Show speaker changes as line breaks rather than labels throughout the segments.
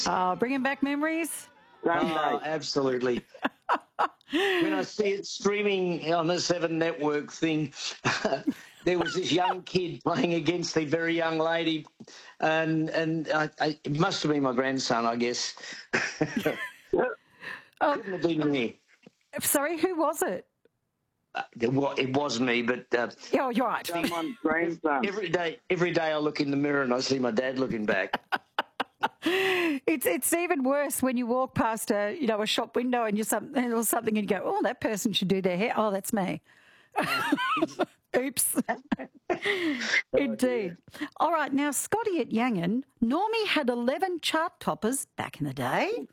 Bringing back memories?
Oh, absolutely. When I see it streaming on the Seven Network thing, there was this young kid playing against a very young lady, and it must have been my grandson, I guess. Couldn't have been me.
Sorry, who was it?
It was me, but
Oh, you're right.
Someone's grandson.
every day I look in the mirror and I see my dad looking back.
It's even worse when you walk past a shop window and or something and you go, oh, that person should do their hair. Oh, that's me. Oops. Indeed. All right, now Scotty at Yangon, Normie had 11 chart toppers back in the day.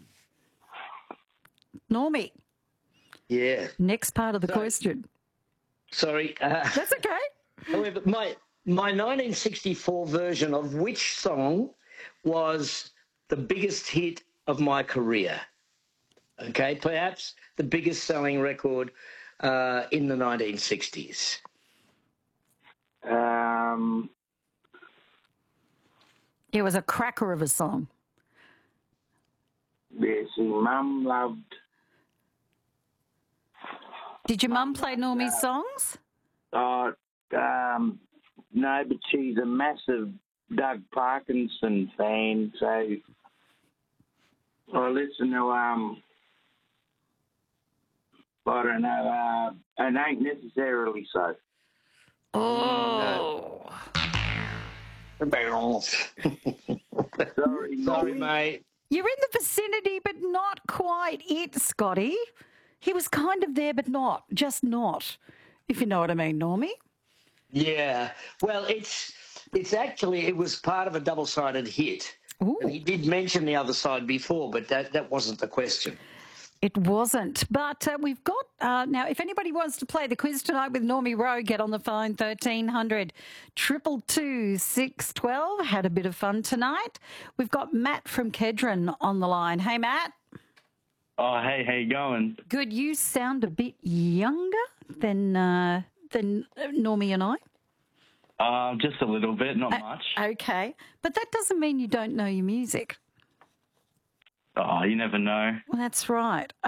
Normie.
Yeah.
Next part of the question.
Sorry.
That's okay.
However, my 1964 version of which song was the biggest hit of my career? Okay, perhaps the biggest selling record in the 1960s.
It was a cracker of a song.
Yes, Mum loved.
Did your mum play Normie's songs?
No, but she's a massive Doug Parkinson fan, so I listen to I don't know, it ain't necessarily so.
Oh.
Sorry, mate.
You're in the vicinity, but not quite it, Scotty. He was kind of there, but not. Just not, if you know what I mean, Normie.
Yeah. Well, it was part of a double-sided hit.
Ooh.
And he did mention the other side before, but that wasn't the question.
It wasn't. But we've got, now, if anybody wants to play the quiz tonight with Normie Rowe, get on the phone, 1300 222 612. Had a bit of fun tonight. We've got Matt from Kedron on the line. Hey, Matt.
Oh, hey, how you going?
Good. You sound a bit younger than Normie and I.
Just a little bit, not much.
Okay. But that doesn't mean you don't know your music.
Oh, you never know.
Well, that's right.